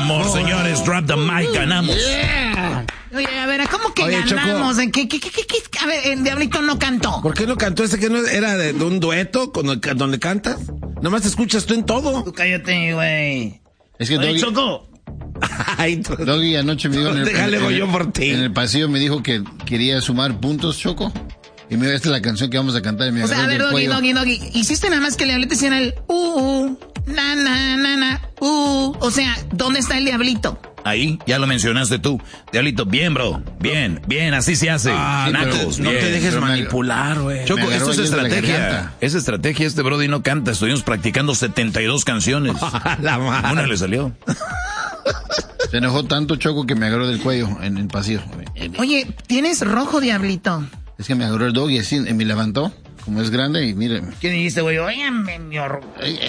amor, señores. Drop the mic, ganamos. Yeah. Oye, a ver, ¿cómo que ganamos? Choco. A ver, el Diablito no cantó. ¿Por qué no cantó ese que no era de un dueto donde cantas? Nomás te escuchas tú en todo. Tú cállate, güey. Es que Doggy, Choco. Doggy anoche me dijo en el pasillo me dijo que quería sumar puntos, Choco. Y me dijo, esta es la canción que vamos a cantar. Y me o sea, a ver, Doggy. Hiciste nada más que el Diablito hiciera el na, na, na, na, O sea, ¿dónde está el Diablito? Ahí, ya lo mencionaste tú. Diablito, bien, bro. Bien, así se hace. Nacos, no te dejes manipular, güey. Choco, esto es estrategia. Es estrategia, este brody no canta. Estuvimos practicando 72 canciones. La madre. Una le salió. Se enojó tanto, Choco, que me agarró del cuello en el pasillo. Oye, tienes rojo, Diablito. Es que me agarró el Doggy así, me levantó, como es grande, y mire. ¿Qué dijiste, güey? Óigame, mi orco.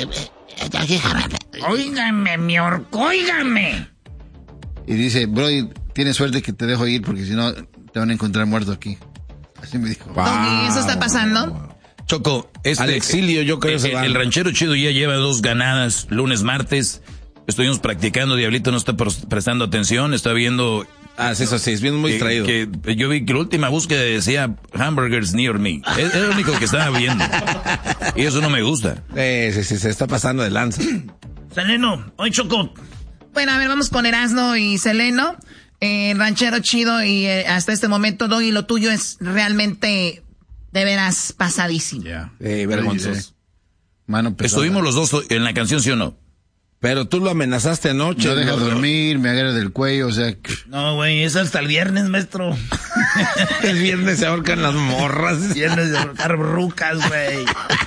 Óigame, mi orco, óigame. Y dice, Brody, tienes suerte que te dejo ir porque si no te van a encontrar muerto aquí. Así me dijo. Doggy, ¿eso está pasando? Choco, al exilio yo creo que se va. El ranchero chido ya lleva 2 ganadas, lunes, martes. Estuvimos practicando, Diablito no está prestando atención, está viendo... sí, eso sí, es bien muy distraído. Que yo vi que la última búsqueda decía hamburgers near me. Es lo único que estaba viendo. Y eso no me gusta. Sí, se está pasando de lanza. Seleno, hoy Choco. Bueno, a ver, vamos con Erasmo y Seleno. Ranchero chido y hasta este momento, Doggy, lo tuyo es realmente de veras pasadísimo. Ya. Vergonzoso. Mano pesada. Estuvimos los dos en la canción, ¿sí o no? Pero tú lo amenazaste anoche. No deja dormir, me agarra del cuello, o sea... No, güey, es hasta el viernes, maestro. El viernes se ahorcan las morras. Viernes de ahorcar rucas, güey.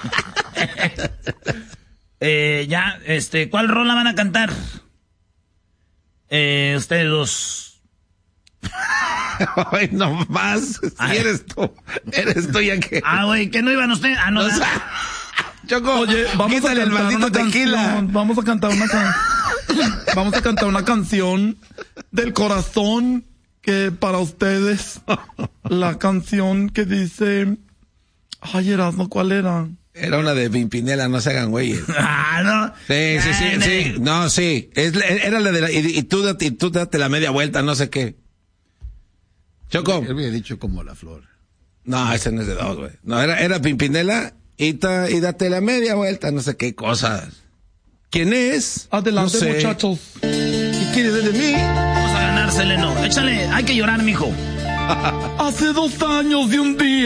¿Cuál rola van a cantar? Ustedes dos. Ay, no más. Si eres tú ya que... güey, ¿qué no iban ustedes? No, Choco, oye, vamos a cantar una canción. Vamos a cantar una canción del corazón que para ustedes la canción que dice, ay, Erasmo, ¿cuál era? Era una de Pimpinela, no se hagan güeyes. No. Sí. No, sí. Era la de la, y tú date la media vuelta, no sé qué. Choco. Él había dicho como la flor. No, ese no es de 2, güey. No, era Pimpinela. Y date la media vuelta, no sé qué cosas. ¿Quién es? Adelante, no sé. Muchachos. ¿Qué quieres de mí? Vamos a ganar, Seleno. Échale, hay que llorar, mijo. Hace 2 años y un día.